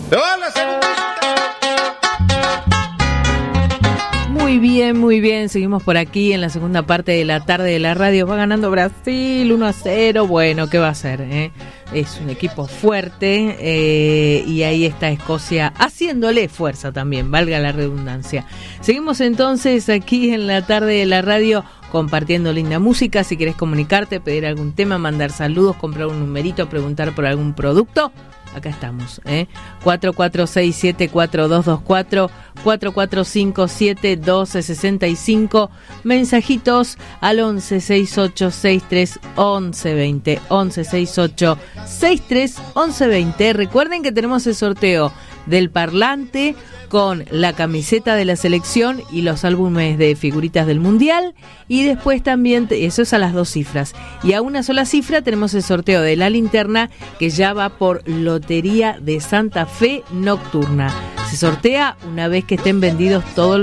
¡Hola, segunda! Muy bien, seguimos por aquí en la segunda parte de la tarde de la radio. Va ganando Brasil 1-0, bueno, ¿qué va a hacer? Es un equipo fuerte y ahí está Escocia haciéndole fuerza también, valga la redundancia. Seguimos entonces aquí en la tarde de la radio compartiendo linda música. Si querés comunicarte, pedir algún tema, mandar saludos, comprar un numerito, preguntar por algún producto, acá estamos, 44674224, 44571265, mensajitos al 1168631120, 1168631120. Recuerden que tenemos el sorteo del parlante con la camiseta de la selección y los álbumes de figuritas del mundial, y después también, eso es a las 2 cifras, y a una sola cifra tenemos el sorteo de la linterna, que ya va por Lotería de Santa Fe Nocturna. Se sortea una vez que estén vendidos todos los